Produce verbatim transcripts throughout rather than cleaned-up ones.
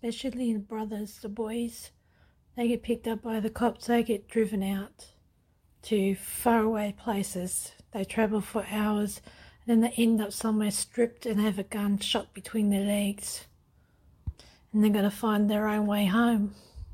especially the brothers, the boys. They get picked up by the cops, they get driven out to faraway places. They travel for hours and then they end up somewhere stripped and have a gun shot between their legs. And they're going to find their own way home.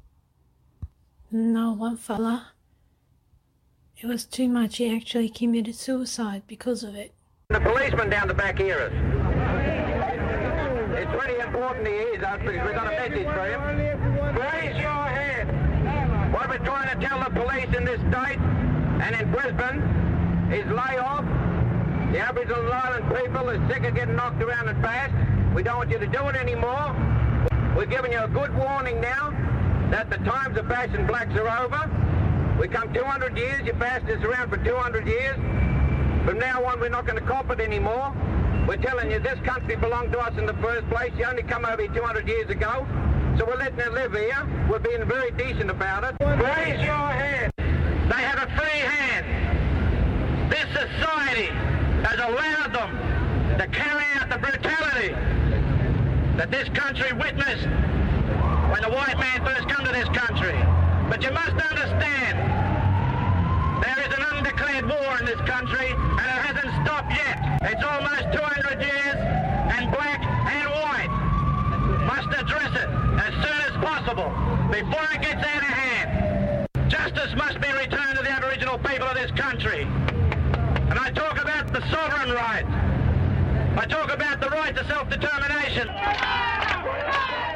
No, one fella, it was too much. He actually committed suicide because of it. The policeman down the back here is. It's really important he is, because we've got a message for him. Raise your hand. What we're trying to tell the police in this state and in Brisbane is lay off. The Aboriginal and Island people are sick of getting knocked around and bashed. We don't want you to do it anymore. We're giving you a good warning now that the times of bashing blacks are over. We come two hundred years, you bashed us around for two hundred years. From now on, we're not going to cop it anymore. We're telling you this country belonged to us in the first place. You only come over here two hundred years ago. So we're letting you live here. We're being very decent about it. Raise your hand. They have a free hand. This society has allowed them to carry out the brutality that this country witnessed when the white man first come to this country. But you must understand, there is an undeclared war in this country, and it hasn't stopped yet. It's almost two hundred years, and black and white must address it as soon as possible before it gets out of hand. Justice must be returned to the Aboriginal people of this country. And I talk about the sovereign right. I talk about the right to self-determination.